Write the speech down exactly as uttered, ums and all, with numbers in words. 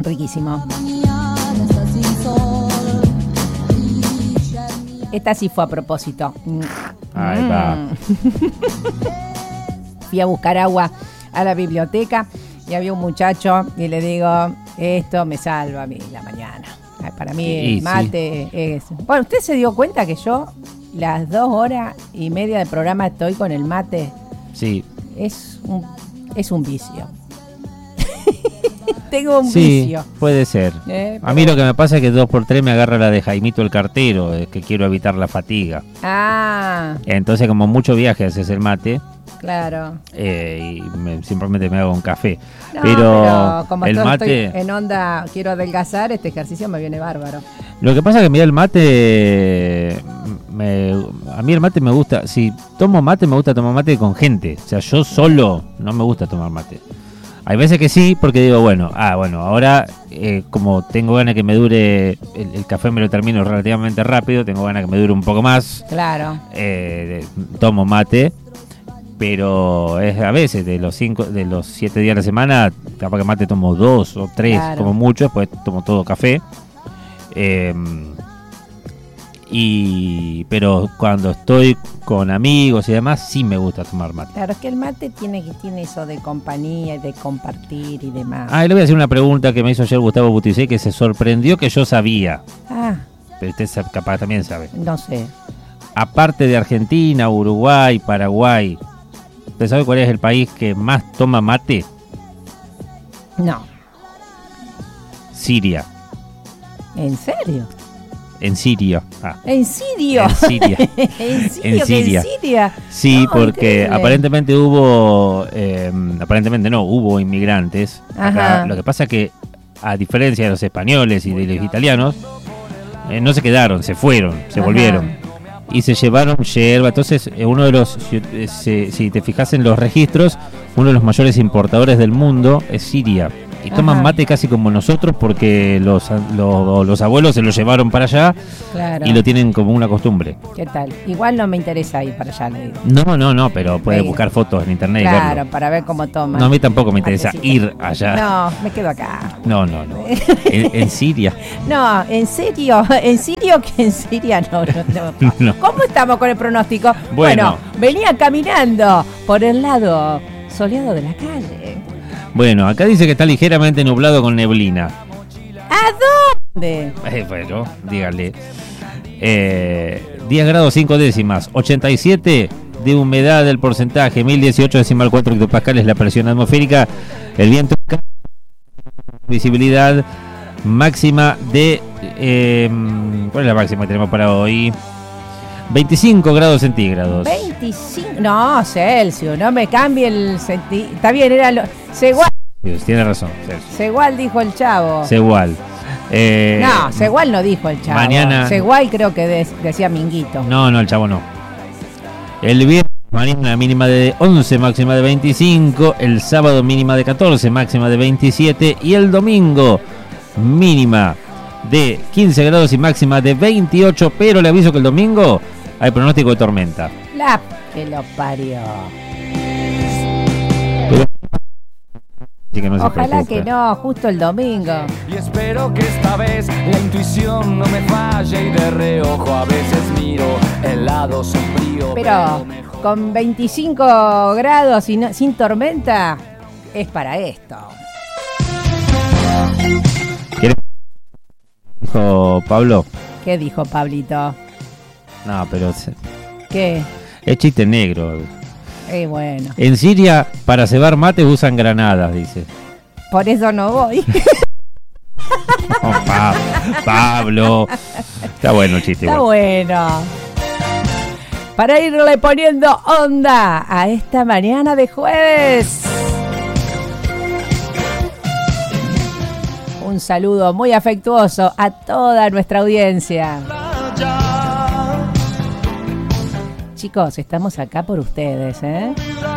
Riquísimo. Esta sí fue a propósito. Ahí va. Fui a buscar agua a la biblioteca y había un muchacho y le digo, esto me salva a mí la mañana. Para mí Sí, el mate sí. es... Bueno, ¿usted se dio cuenta que yo las dos horas y media del programa estoy con el mate? Sí. Es un, es un vicio. Tengo un Sí, vicio. puede ser. Eh, A mí lo que me pasa es que dos por tres me agarra la de Jaimito el cartero, es que quiero evitar la fatiga. Ah, Entonces, como mucho viaje haces el mate, claro. eh, y me- simplemente me hago un café. No, pero, pero como el estoy, mate, estoy en onda, quiero adelgazar, este ejercicio me viene bárbaro. lo que pasa es que mira el mate, me- a mí el mate me gusta, si tomo mate me gusta tomar mate con gente, o sea, yo solo no me gusta tomar mate. Hay veces que sí, porque digo, bueno, ah, bueno, ahora eh, como tengo ganas que me dure, el, el café me lo termino relativamente rápido, tengo ganas que me dure un poco más, Claro. eh, tomo mate, pero es a veces de los cinco, de los siete días de la semana, capaz que mate tomo dos o tres, Claro. como mucho, después tomo todo café. Eh, y pero cuando estoy con amigos y demás, sí me gusta tomar mate. Claro, es que el mate tiene que tiene eso de compañía y de compartir y demás. Ah, y le voy a hacer una pregunta que me hizo ayer Gustavo Buticé, que se sorprendió que yo sabía, Ah, pero usted sa- capaz también sabe. no sé. Aparte de Argentina, Uruguay, Paraguay, ¿usted sabe cuál es el país que más toma mate? No. Siria. ¿En serio? En Siria. Ah, ¿En Sirio? en Siria. ¿En Sirio? En ¿Que Siria. en Siria? Sí, No, porque increíble. aparentemente hubo, eh, aparentemente no, hubo inmigrantes. Acá. Ajá. Lo que pasa es que, a diferencia de los españoles y de los italianos, eh, no se quedaron, se fueron, se Ajá. volvieron. Y se llevaron yerba. Entonces, eh, uno de los, si, eh, si- si te fijas en los registros, uno de los mayores importadores del mundo es Siria. Y toman Ajá. mate casi como nosotros porque los, los, los abuelos se lo llevaron para allá Claro. y lo tienen como una costumbre. ¿Qué tal? Igual no me interesa ir para allá, le digo. No, no, no, pero puede Sí. buscar fotos en internet y Claro, verlo. para ver cómo toma. No, a mí tampoco me interesa Matecito. ir allá. No, me quedo acá. No, no, no. En, en Siria. No, ¿en serio? ¿En serio que en Siria no? no, no. No. ¿Cómo estamos con el pronóstico? Bueno. venía caminando por el lado soleado de la calle. Bueno, acá dice que está ligeramente nublado con neblina. ¿A dónde? Eh, bueno, dígale. Eh, diez grados cinco décimas, ochenta y siete de humedad del porcentaje, mil dieciocho decimal cuatro hectopascales la presión atmosférica, el viento, visibilidad máxima de... Eh, ¿cuál es la máxima que tenemos para hoy? veinticinco grados centígrados. veinticinco. No, Celsius, no me cambie el senti... Está bien, era lo... Segual, Dios, tiene razón. Celsius. Segual dijo el chavo. Segual. Eh, No, Segual no dijo el chavo. mañana- Segual creo que de- decía Minguito. No, no, el chavo no. El viernes mañana mínima de once, máxima de veinticinco. El sábado mínima de catorce, máxima de veintisiete. Y el domingo mínima de quince grados y máxima de veintiocho. Pero le aviso que el domingo hay pronóstico de tormenta. La que lo parió. Así que no se Ojalá preocupe. que no, justo el domingo. Y espero que esta vez la intuición no me falle y de reojo a veces miro el lado sombrío. Pero mejor. con veinticinco grados y no- sin tormenta, es para esto. ¿Quiere- Dijo Pablo. ¿Qué dijo Pablito? No, pero es, ¿Qué? es chiste negro. Eh, bueno, En Siria, para cebar mate usan granadas, dice. por eso no voy. Oh, Pa- Pablo. Está bueno el chiste. Está igual. bueno. Para irle poniendo onda a esta mañana de jueves. Un saludo muy afectuoso a toda nuestra audiencia. Chicos, estamos acá por ustedes, ¿eh?